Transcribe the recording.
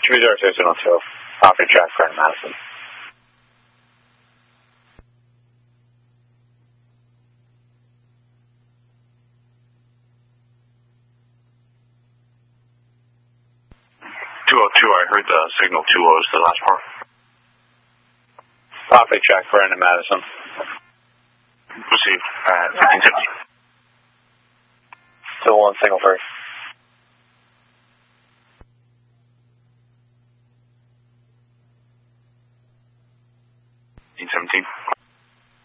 20602, property track for Madison. I heard the signal 20 is the last part. Property track for Madison. Proceed at 1550. 201 single 3.